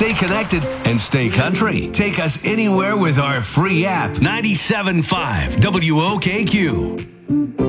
Stay connected and stay country. Take us anywhere with our free app. 97.5 WOKQ.